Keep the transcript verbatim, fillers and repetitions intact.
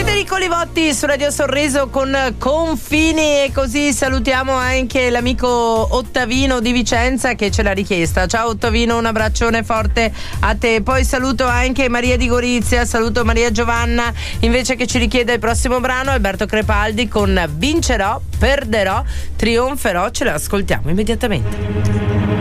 Federico Livotti su Radio Sorriso con Confini, e così salutiamo anche l'amico Ottavino di Vicenza che ce l'ha richiesta. Ciao Ottavino, un abbraccione forte a te. Poi saluto anche Maria di Gorizia, saluto Maria Giovanna invece che ci richiede il prossimo brano, Alberto Crepaldi con Vincerò, perderò, trionferò. Ce l'ascoltiamo immediatamente.